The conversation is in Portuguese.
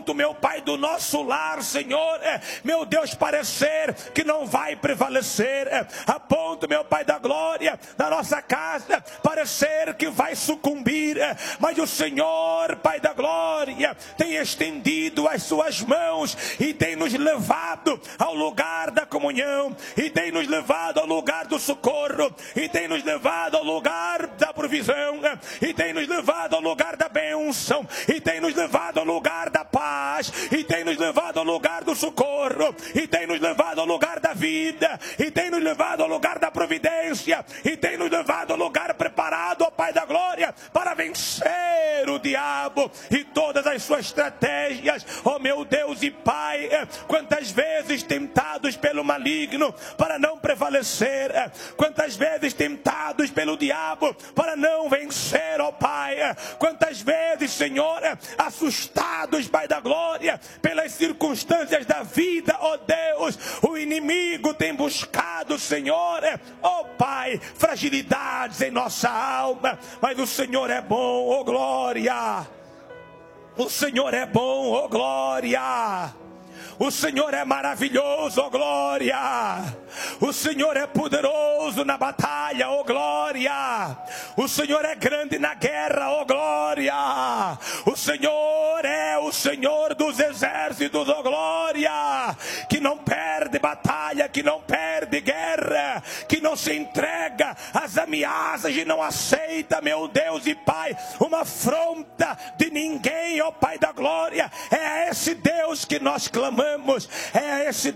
ponto, meu Pai, do nosso lar, Senhor, meu Deus, parecer que não vai prevalecer, a ponto, meu Pai da glória, da nossa casa, parecer que vai sucumbir, mas o Senhor, Pai da glória, tem estendido as suas mãos e tem nos levado ao lugar da comunhão, e tem nos levado ao lugar do socorro, e tem nos levado ao lugar da provisão, e tem nos levado ao lugar da bênção, e tem nos levado ao lugar da paz, e tem nos levado ao lugar do socorro, e tem nos levado ao lugar da vida, e tem nos levado ao lugar da providência, e tem nos levado ao lugar preparado, ó Pai da glória, para vencer o diabo e todas as suas estratégias, ó meu Deus e Pai. Quantas vezes tentados pelo maligno para não prevalecer, quantas vezes tentados pelo diabo para não vencer, ó Pai, quantas vezes, Senhor, assustados, Pai da glória, pelas circunstâncias da vida, ó Deus, o inimigo tem buscado, Senhor, ó Pai, fragilidades em nossa alma, mas o Senhor é bom, ó glória, o Senhor é bom, ó glória. O Senhor é maravilhoso, ó glória. O Senhor é poderoso na batalha, ó glória. O Senhor é grande na guerra, ó glória. O Senhor é o Senhor dos exércitos, ó glória. Que não perde batalha, que não perde guerra, que não se entrega às ameaças e não aceita, meu Deus e Pai, uma afronta de ninguém, ó Pai da glória. É a esse Deus que nós clamamos, é a esse